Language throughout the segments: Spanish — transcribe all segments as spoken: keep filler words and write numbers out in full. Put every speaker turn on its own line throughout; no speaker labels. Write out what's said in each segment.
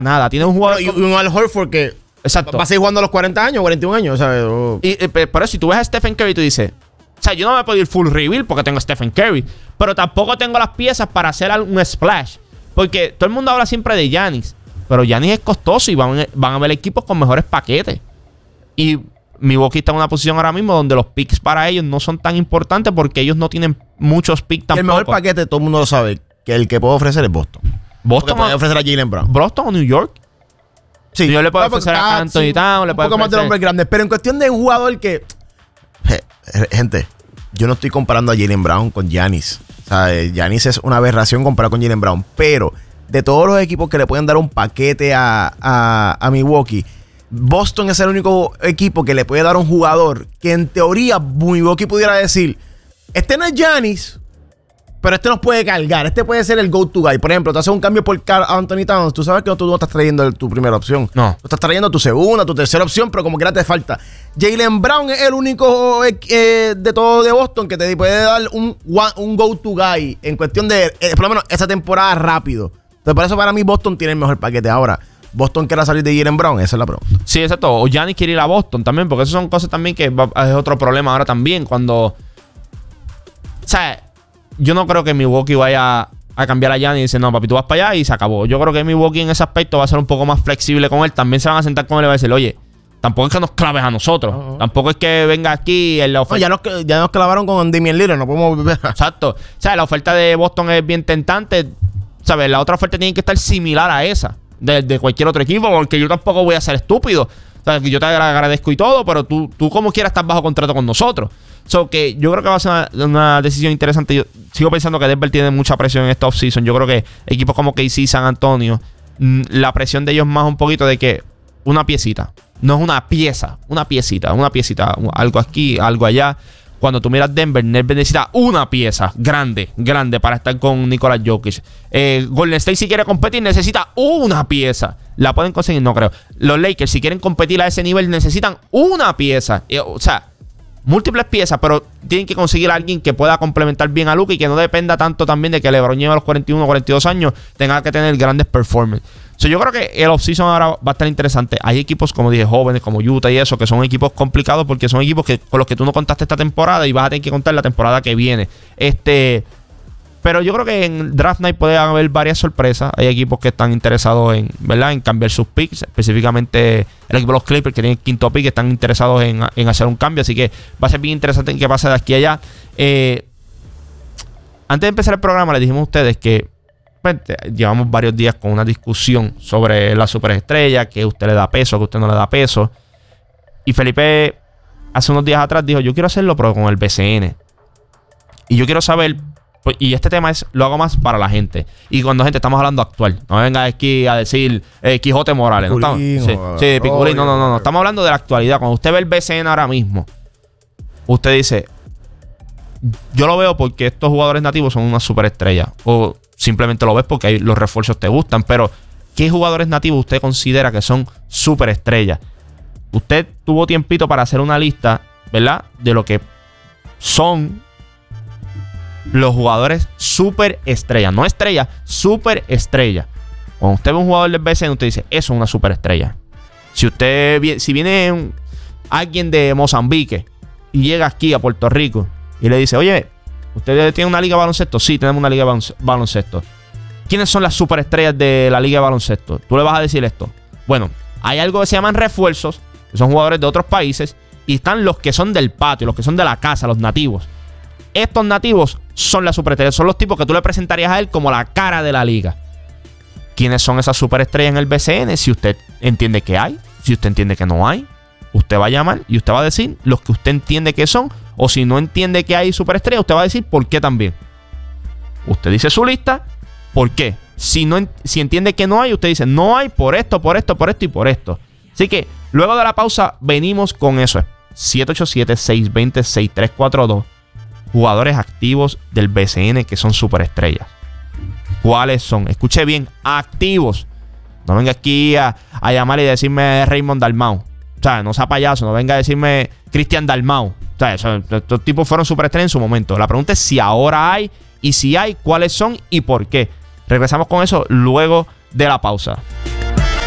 Nada. Tiene un jugador...
Bueno, y un Al Horford que
Exacto.
va a seguir jugando a los cuarenta años, cuarenta y un años, ¿sabes? O...
Y, y por eso, si tú ves a Stephen Curry, tú dices... O sea, yo no me puedo ir full reveal porque tengo a Stephen Curry. Pero tampoco tengo las piezas para hacer un splash. Porque todo el mundo habla siempre de Giannis. Pero Giannis es costoso y van, van a haber equipos con mejores paquetes. Y Milwaukee está en una posición ahora mismo donde los picks para ellos no son tan importantes porque ellos no tienen muchos picks tampoco.
El mejor paquete, todo el mundo lo sabe, que el que puede ofrecer es Boston.
Boston
puede ofrecer a Jaylen Brown.
Boston o New York.
Sí.
Yo le puedo ofrecer a Anthony Towns, le puedo
un poco más de
ofrecer...
nombres grandes. Pero en cuestión de un jugador que... Gente, yo no estoy comparando a Jaylen Brown con Giannis. O sea, Giannis es una aberración comparado con Jaylen Brown. Pero de todos los equipos que le pueden dar un paquete a, a, a Milwaukee, Boston es el único equipo que le puede dar un jugador que en teoría Milwaukee pudiera decir, este no es Giannis, pero este nos puede cargar, este puede ser el go-to guy. Por ejemplo, tú haces un cambio por Karl Anthony Towns, tú sabes que no, tú no estás trayendo tu primera opción.
No.
Tú estás trayendo tu segunda, tu tercera opción, pero como quiera te falta. Jaylen Brown es el único eh, de todo de Boston que te puede dar un, un go-to guy en cuestión de, eh, por lo menos, esa temporada rápido. Entonces, por eso para mí Boston tiene el mejor paquete. Ahora, ¿Boston quiere salir de Jaylen Brown? Esa es la pregunta.
Sí, exacto. O Giannis quiere ir a Boston también, porque esas son cosas también que va, es otro problema ahora también. Cuando... O sea, yo no creo que Milwaukee vaya a cambiar a Giannis y dice, no, papi, tú vas para allá y se acabó. Yo creo que Milwaukee en ese aspecto va a ser un poco más flexible con él. También se van a sentar con él y va a decir, oye, tampoco es que nos claves a nosotros. Uh-huh. Tampoco es que venga aquí en la oferta.
No, ya, nos, ya nos clavaron con Damian Lillard, no podemos...
Exacto. O sea, la oferta de Boston es bien tentante. ¿Sabes? La otra oferta tiene que estar similar a esa de, de cualquier otro equipo, porque yo tampoco voy a ser estúpido. O sea, yo te agradezco y todo, pero tú, tú como quieras estás bajo contrato con nosotros. So que yo creo que va a ser una, una decisión interesante. Yo sigo pensando que Denver tiene mucha presión en esta offseason. Yo creo que equipos como K C, San Antonio, la presión de ellos más un poquito de que una piecita. No es una pieza, una piecita, una piecita. Algo aquí, algo allá. Cuando tú miras Denver, Denver necesita una pieza grande, grande para estar con Nikola Jokic. Eh, Golden State, si quiere competir, necesita una pieza. ¿La pueden conseguir? No creo. Los Lakers, si quieren competir a ese nivel, necesitan una pieza. Eh, o sea, múltiples piezas, pero tienen que conseguir a alguien que pueda complementar bien a Luka y que no dependa tanto también de que LeBron lleve a los cuarenta y uno, cuarenta y dos años, tenga que tener grandes performances. So, yo creo que el offseason ahora va a estar interesante. Hay equipos, como dije, jóvenes, como Utah y eso, que son equipos complicados porque son equipos que, con los que tú no contaste esta temporada y vas a tener que contar la temporada que viene. Este... Pero yo creo que en Draft Night puede haber varias sorpresas. Hay equipos que están interesados en, ¿verdad?, en cambiar sus picks. Específicamente el equipo de los Clippers, que tienen el quinto pick, están interesados en, en hacer un cambio. Así que va a ser bien interesante en qué pasa de aquí a allá. Eh, antes de empezar el programa, les dijimos a ustedes que pues, llevamos varios días con una discusión sobre la superestrella, que usted le da peso, que usted no le da peso. Y Felipe, hace unos días atrás, dijo, yo quiero hacerlo, pero con el B C N. Y yo quiero saber... Y este tema es, lo hago más para la gente. Y cuando gente estamos hablando actual. No me venga aquí a decir eh, Quijote Morales. ¿No estamos? Sí, sí, Piculín. No, no, no, no. Estamos hablando de la actualidad. Cuando usted ve el B C N ahora mismo, usted dice, yo lo veo porque estos jugadores nativos son una superestrella. O simplemente lo ves porque ahí los refuerzos te gustan. Pero, ¿qué jugadores nativos usted considera que son superestrellas? Usted tuvo tiempito para hacer una lista, ¿verdad?, de lo que son los jugadores super estrellas. No estrellas, super estrellas. Cuando usted ve un jugador del B C N, usted dice, eso es una super estrella. Si usted si viene un, alguien de Mozambique y llega aquí a Puerto Rico y le dice, oye, ¿usted tiene una liga de baloncesto? Sí, tenemos una liga de baloncesto. ¿Quiénes son las superestrellas de la liga de baloncesto? Tú le vas a decir esto. Bueno, hay algo que se llaman refuerzos, que son jugadores de otros países, y están los que son del patio, los que son de la casa, los nativos. Estos nativos son las superestrellas. Son los tipos que tú le presentarías a él como la cara de la liga. ¿Quiénes son esas superestrellas en el B C N? Si usted entiende que hay, si usted entiende que no hay, usted va a llamar y usted va a decir los que usted entiende que son. O si no entiende que hay superestrellas, usted va a decir por qué también. Usted dice su lista, ¿por qué? Si, no, si entiende que no hay, usted dice no hay por esto, por esto, por esto y por esto. Así que luego de la pausa venimos con eso. siete ocho siete, seis dos cero, seis tres cuatro dos. Jugadores activos del B C N que son superestrellas. ¿Cuáles son? Escuche bien, activos. No venga aquí a, a llamar y decirme Raymond Dalmau. O sea, no sea payaso. No venga a decirme Cristian Dalmau. O sea, esos, estos tipos fueron superestrellas en su momento. La pregunta es si ahora hay, y si hay, cuáles son y por qué. Regresamos con eso luego de la pausa.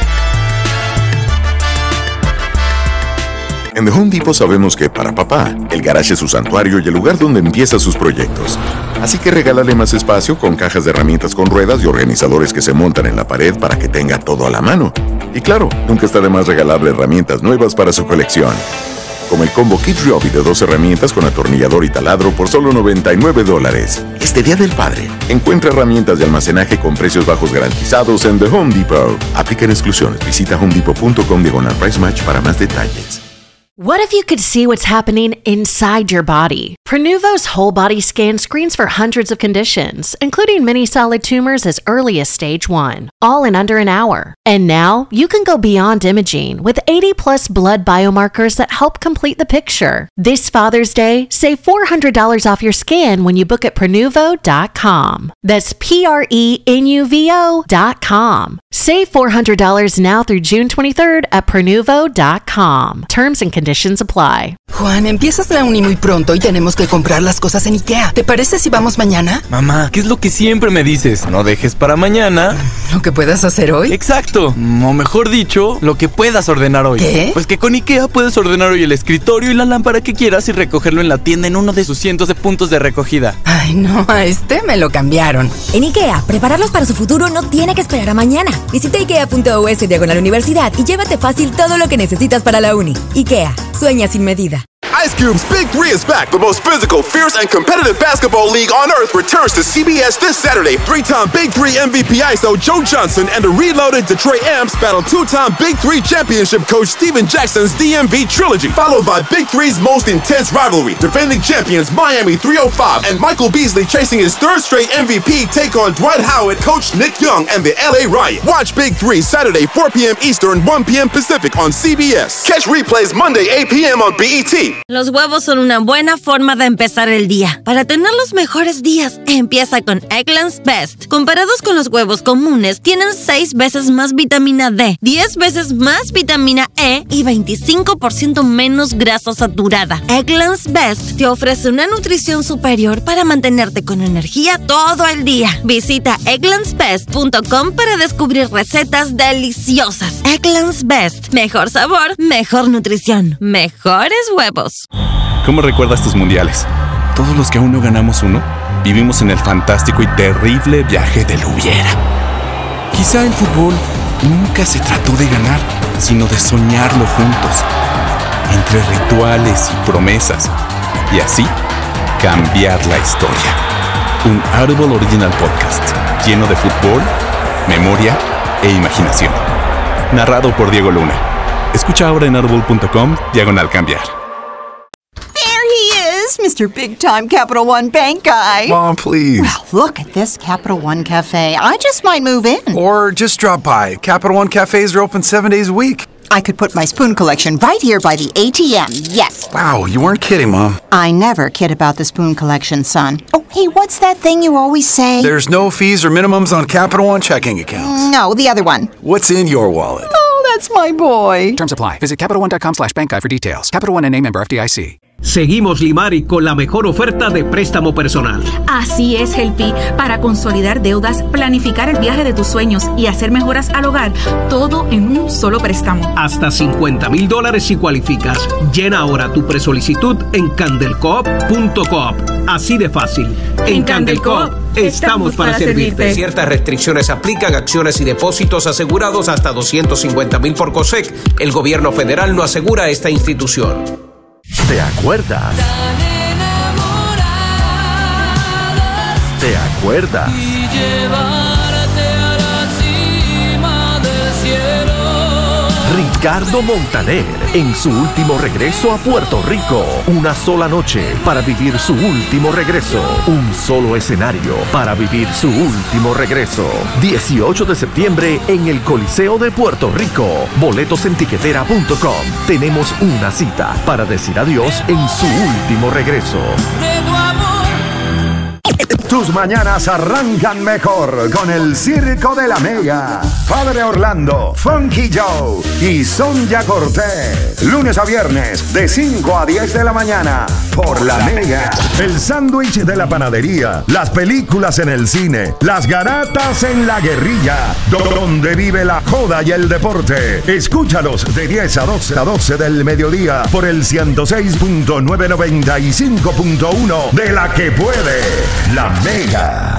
En The Home Depot sabemos que para papá, el garage es su santuario y el lugar donde empieza sus proyectos. Así que regálale más espacio con cajas de herramientas con ruedas y organizadores que se montan en la pared para que tenga todo a la mano. Y claro, nunca está de más regalarle herramientas nuevas para su colección. Como el combo Kids Ryobi de dos herramientas con atornillador y taladro por solo noventa y nueve dólares. Este Día del Padre, encuentra herramientas de almacenaje con precios bajos garantizados en The Home Depot. Aplican exclusiones. Visita homedepot punto com diagonal price match para más detalles.
What if you could see what's happening inside your body? Prenuvo's whole body scan screens for hundreds of conditions, including many solid tumors as early as stage one, all in under an hour. And now you can go beyond imaging with eighty plus blood biomarkers that help complete the picture. This Father's Day, save four hundred dollars off your scan when you book at Prenuvo dot com. That's P R E N U V O dot com. Save four hundred dollars now through June twenty-third at Prenuvo dot com. Terms and conditions apply.
Juan, empiezas la uni muy pronto y tenemos que comprar las cosas en IKEA. ¿Te parece si vamos mañana?
Mamá, ¿qué es lo que siempre me dices? No dejes para mañana
¿Lo que puedas hacer hoy?
Exacto, o mejor dicho, lo que puedas ordenar hoy.
¿Qué?
Pues que con IKEA puedes ordenar hoy el escritorio y la lámpara que quieras y recogerlo en la tienda en uno de sus cientos de puntos de recogida.
Ay, no, a este me lo cambiaron.
En IKEA, prepararlos para su futuro no tiene que esperar a mañana. Visita ikea punto u s diagonal universidad y llévate fácil todo lo que necesitas para la uni. IKEA, sueña sin medida.
Ice Cube's Big Three is back. The most physical, fierce, and competitive basketball league on earth returns to C B S this Saturday. Three-time Big Three M V P I S O Joe Johnson and the reloaded Detroit Amps battle two-time Big Three championship coach Steven Jackson's D M V trilogy, followed by Big Three's most intense rivalry. Defending champions Miami three oh five and Michael Beasley chasing his third straight M V P take on Dwight Howard, coach Nick Young, and the L A Riot. Watch Big Three Saturday four p.m. Eastern, one p.m. Pacific on C B S. Catch replays Monday eight p.m. on B E T.
Los huevos son una buena forma de empezar el día. Para tener los mejores días, empieza con Eggland's Best. Comparados con los huevos comunes, tienen seis veces más vitamina D, diez veces más vitamina E y veinticinco por ciento menos grasa saturada. Eggland's Best te ofrece una nutrición superior para mantenerte con energía todo el día. Visita egglands best punto com para descubrir recetas deliciosas. Eggland's Best. Mejor sabor, mejor nutrición, mejores huevos.
¿Cómo recuerdas tus mundiales? Todos los que aún no ganamos uno, vivimos en el fantástico y terrible viaje del hubiera. Quizá el fútbol nunca se trató de ganar, sino de soñarlo juntos, entre rituales y promesas, y así cambiar la historia. Un Audible Original Podcast lleno de fútbol, memoria e imaginación. Narrado por Diego Luna. Escucha ahora en audible punto com diagonal cambiar.
Mister Big Time Capital One Bank guy.
Mom, please.
Well, look at this Capital One Cafe. I just might move in.
Or just drop by. Capital One cafes are open seven days a week.
I could put my spoon collection right here by the A T M, yes.
Wow, you weren't kidding, Mom.
I never kid about the spoon collection, son. Oh, hey, what's that thing you always say?
There's no fees or minimums on Capital One checking accounts.
No, the other one.
What's in your wallet?
Oh, that's my boy.
Terms apply. Visit Capital One dot com slash bank guide for details. Capital One N A member F D I C.
Seguimos Limari con la mejor oferta de préstamo personal.
Así es, Helpi. Para consolidar deudas, planificar el viaje de tus sueños y hacer mejoras al hogar, todo en un solo préstamo.
Hasta cincuenta mil dólares si cualificas. Llena ahora tu presolicitud en candelcoop punto coop. Así de fácil. En, en Candelcoop estamos para, para servirte. servirte.
Ciertas restricciones aplican, acciones y depósitos asegurados hasta doscientos cincuenta mil por COSEC. El gobierno federal no asegura esta institución.
¿Te acuerdas? ¿Te acuerdas?
Y llevarte a la cima del cielo.
Ricardo Montaner en su último regreso a Puerto Rico. Una sola noche para vivir su último regreso. Un solo escenario para vivir su último regreso. dieciocho de septiembre en el Coliseo de Puerto Rico. Boletos en tiquetera punto com. Tenemos una cita para decir adiós en su último regreso.
De tu amor.
Tus mañanas arrancan mejor con el Circo de la Mega. Padre Orlando, Funky Joe y Sonia Cortés. Lunes a viernes de cinco a diez de la mañana por la Mega. El sándwich de la panadería, las películas en el cine, las garatas en la guerrilla, donde vive la joda y el deporte. Escúchalos de diez a doce, a doce del mediodía por el ciento seis punto nueve noventa y cinco punto uno de la que puede. La Mega.